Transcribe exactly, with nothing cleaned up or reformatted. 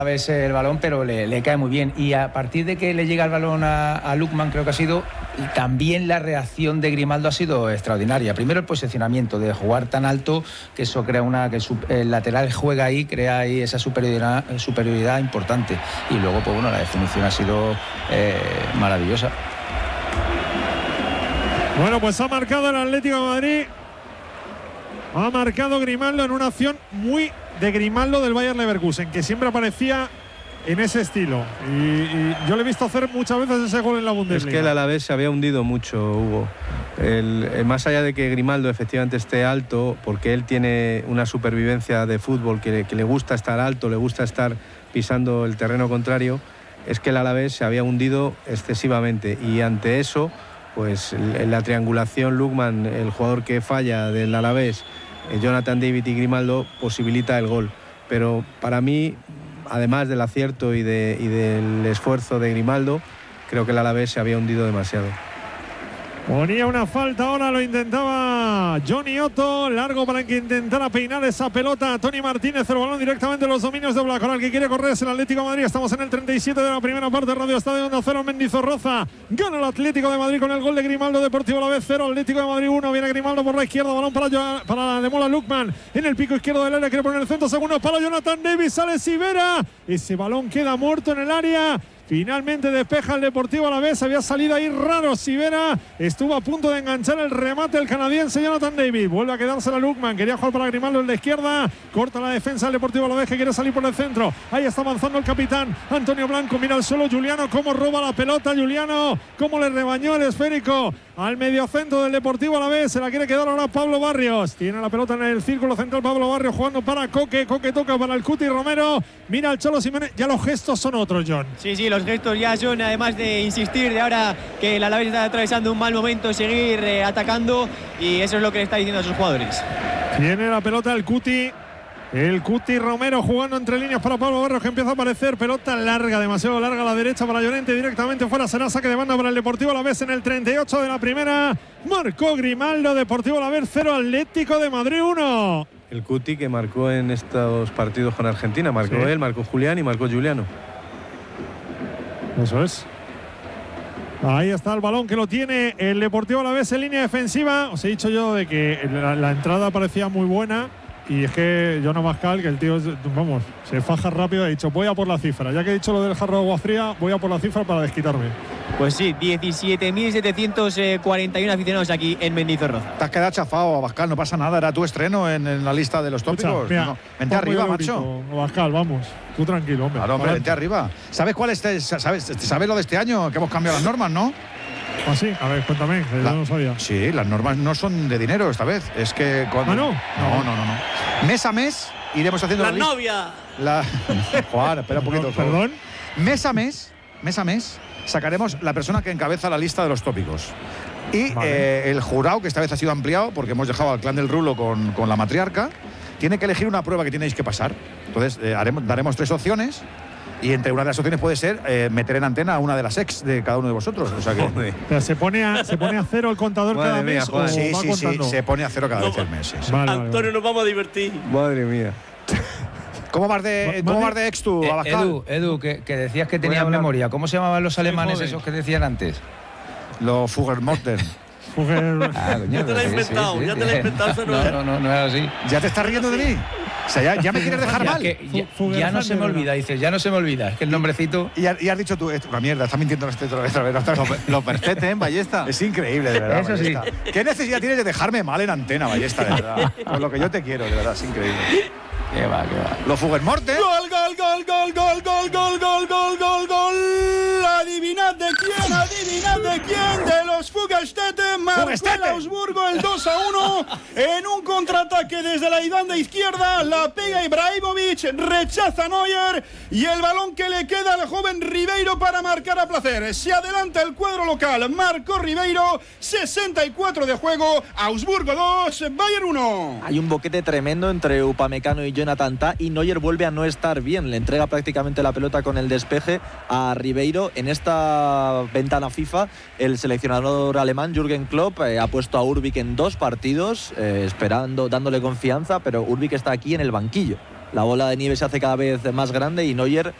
vez el balón, pero le, le cae muy bien. Y a partir de que le llega el balón a, a Lookman, creo que ha sido, y también la reacción de Grimaldo ha sido extraordinaria. Primero el posicionamiento, de jugar tan alto, que eso crea una, que su, el lateral juega ahí, crea ahí esa superioridad, superioridad importante. Y luego, pues bueno, la definición ha sido eh, maravillosa. Bueno, pues ha marcado el Atlético de Madrid. Ha marcado Grimaldo en una acción muy de Grimaldo del Bayer Leverkusen, que siempre aparecía en ese estilo. Y, y yo le he visto hacer muchas veces ese gol en la Bundesliga. Es que el Alavés se había hundido mucho, Hugo. El, el, más allá de que Grimaldo efectivamente esté alto, porque él tiene una supervivencia de fútbol que, que le gusta estar alto, le gusta estar pisando el terreno contrario, es que el Alavés se había hundido excesivamente. Y ante eso, pues la triangulación Lookman, el jugador que falla del Alavés, Jonathan David y Grimaldo, posibilita el gol. Pero para mí, además del acierto y, de, y del esfuerzo de Grimaldo, creo que el Alavés se había hundido demasiado. Ponía una falta, ahora lo intentaba Johnny Otto, largo para que intentara peinar esa pelota. Tony Martínez, el balón directamente en los dominios de Black. Ahora el que quiere correr es el Atlético de Madrid. Estamos en el treinta y siete de la primera parte. Radio Estadio Onda Cero, Mendizorroza. Gana el Atlético de Madrid con el gol de Grimaldo. Deportivo Alavés cero, Atlético de Madrid uno. Viene Grimaldo por la izquierda, balón para, para Demola Lookman. En el pico izquierdo del área, quiere poner el centro. Segundo para Jonathan Davis, sale Sivera. Ese balón queda muerto en el área. Finalmente despeja el Deportivo Alavés. Había salido ahí raro Sivera. Estuvo a punto de enganchar el remate el canadiense Jonathan David. Vuelve a quedársela Lookman. Quería jugar para Grimaldo en la izquierda. Corta la defensa del Deportivo Alavés, que quiere salir por el centro. Ahí está avanzando el capitán Antonio Blanco. Mira al suelo Juliano. Cómo roba la pelota Juliano. Cómo le rebañó el esférico al mediocentro del Deportivo Alavés. Se la quiere quedar ahora Pablo Barrios. Tiene la pelota en el círculo central Pablo Barrios, jugando para Coque. Coque toca para el Cuti Romero. Mira al Cholo Simeone. Ya los gestos son otros, John. Sí, sí, los gestos ya son, además de insistir de ahora que el Alavés está atravesando un mal momento, seguir eh, atacando, y eso es lo que le está diciendo a sus jugadores. Tiene la pelota el Cuti. El Cuti Romero jugando entre líneas para Pablo Barrios, que empieza a aparecer. Pelota larga, demasiado larga a la derecha para Llorente. Directamente fuera, será saque de banda para el Deportivo Alavés en el treinta y ocho de la primera. Marcó Grimaldo. Deportivo Alavés cero, Atlético de Madrid uno. El Cuti que marcó en estos partidos con Argentina. Marcó Sí. él, marcó Julián y marcó Juliano. Eso es. Ahí está el balón que lo tiene el Deportivo Alavés en línea defensiva. Os he dicho yo de que la, la entrada parecía muy buena. Y es que Jonas Pascal, que el tío, vamos, se faja rápido, ha dicho, voy a por la cifra. Ya que he dicho lo del jarro de agua fría, voy a por la cifra para desquitarme. Pues sí, diecisiete mil setecientos cuarenta y uno aficionados aquí en Mendizorroza. Te has quedado chafado, Abascal, no pasa nada. Era tu estreno en, en la lista de los tópicos. Escucha, mira, no, vente arriba, macho. Abascal, vamos. Tú tranquilo, hombre. Claro, hombre, vente arriba. ¿Sabes cuál es? ¿Sabes, ¿Sabes lo de este año? Que hemos cambiado las normas, ¿no? ¿Ah, sí? A ver, cuéntame, que La, yo no sabía. Sí, las normas no son de dinero esta vez. Es que cuando… ¿Ah, no? No, no, no, no. Mes a mes iremos haciendo ¡La la novia! La… Juan, espera un poquito. No, ¿Perdón? Mes a mes, mes a mes, sacaremos la persona que encabeza la lista de los tópicos. Y Vale. eh, el jurado, que esta vez ha sido ampliado, porque hemos dejado al clan del Rulo con, con la matriarca, tiene que elegir una prueba que tenéis que pasar. Entonces, eh, haremos, daremos tres opciones. Y entre una de las opciones puede ser eh, meter en antena a una de las ex de cada uno de vosotros. O sea que… Pero se pone a, se pone a cero el contador Madre cada mía, mes. Juan. ¿O Sí, va sí, sí, contando? se pone a cero cada No, vez el mes. Sí, sí. Vale, vale, Antonio, vale. nos vamos a divertir. Madre mía. ¿Cómo vas de, Ma- ¿cómo Madrid- vas de ex tú, Eh, Abascal? Edu, Edu que, que decías que Voy a tenías hablar. memoria. ¿Cómo se llamaban los alemanes joven. esos que decían antes? Los Fuggermorten. Fugger- Ah, coño, Ya te lo has sí, inventado, sí, ya sí. te lo has inventado, eso no No, es. no, no, no es así. ¿Ya te estás riendo de mí? O sea, ya, ya me quieres dejar Ya, mal. que ya, Fu- ya no se me Fugerhand, olvida, dices, ya no se me olvida. Es que el nombrecito… Y, ha- y has dicho tú, es una mierda, está mintiendo este otra vez. Otra vez, otra vez. Lo perfecte, ¿eh, Ballesta? Es increíble, de verdad. Eso sí. Ballesta. ¿Qué necesidad tienes de dejarme mal en antena, Ballesta, de verdad? Con lo que yo te quiero, de verdad, es increíble. Qué va, qué va. Los Fuggermorten. Gol, gol, gol, gol, gol, gol, gol, gol, gol, gol, gol. Adivinad de quién, adivinad de quién, de los Fugelstädte. Marcó el Augsburgo el dos a uno en un contraataque desde la banda izquierda. La pega Ibrahimovic, rechaza Neuer y el balón que le queda al joven Ribeiro para marcar a placer. Se adelanta el cuadro local, marcó Ribeiro, sesenta y cuatro de juego, Augsburgo dos, Bayern uno. Hay un boquete tremendo entre Upamecano y Jonathan Tah, y Neuer vuelve a no estar bien. Le entrega prácticamente la pelota con el despeje a Ribeiro. En esta ventana FIFA, el seleccionador alemán Jürgen Klopp eh, ha puesto a Urbik en dos partidos, eh, esperando, dándole confianza, pero Urbik está aquí en el banquillo. la bola de nieve se hace cada vez más grande y Neuer